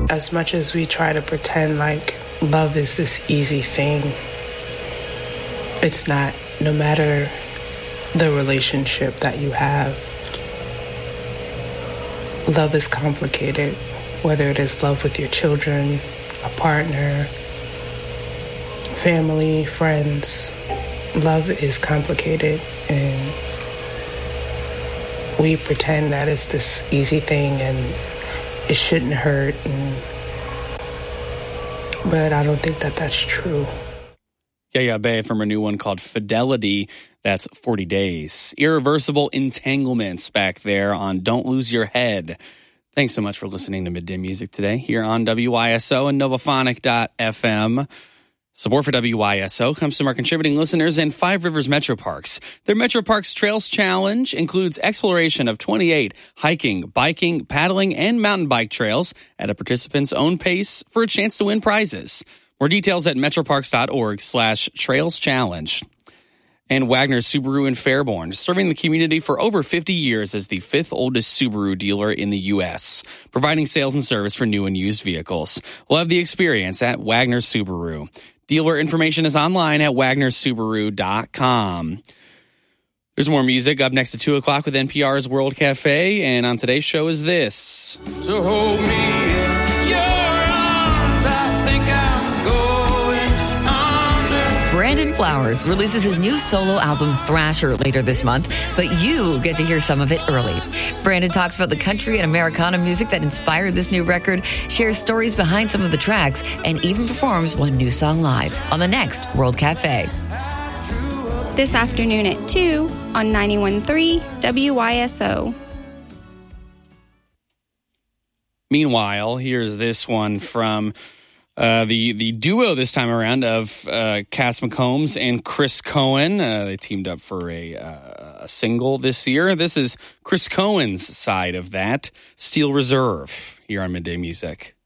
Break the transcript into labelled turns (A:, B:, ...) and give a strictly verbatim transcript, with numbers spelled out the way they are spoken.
A: as much as we try to pretend like love is this easy thing, it's not. No matter the relationship that you have, love is complicated, whether it is love with your children, a partner, family, friends. Love is complicated, and we pretend that it's this easy thing and it shouldn't hurt, and, but I don't think that that's true.
B: Yaya Bay from her new one called Fidelity. That's forty days. Irreversible Entanglements back there on Don't Lose Your Head. Thanks so much for listening to Midday Music today here on W Y S O and Novophonic dot f m. Support for W Y S O comes from our contributing listeners in Five Rivers Metro Parks. Their Metro Parks Trails Challenge includes exploration of twenty-eight hiking, biking, paddling, and mountain bike trails at a participant's own pace for a chance to win prizes. More details at metroparks.org slash trails challenge. And Wagner Subaru in Fairborn, serving the community for over fifty years as the fifth oldest Subaru dealer in the U S, providing sales and service for new and used vehicles. We'll have the experience at Wagner Subaru. Dealer information is online at wagner subaru dot com. There's more music up next at two o'clock with N P R's World Cafe, and on today's show is this.
C: So hold me in your arms, I think I'm going under.
D: Brandon Flowers releases his new solo album Thrasher later this month, but you get to hear some of it early. Brandon talks about the country and Americana music that inspired this new record, shares stories behind some of the tracks, and even performs one new song live on the next World Cafe.
E: This afternoon at two on ninety-one point three W Y S O.
B: Meanwhile, here's this one from uh, the the duo this time around of uh, Cass McCombs and Chris Cohen. Uh, they teamed up for a, uh, a single this year. This is Chris Cohen's side of that, Steel Reserve, here on Midday Music.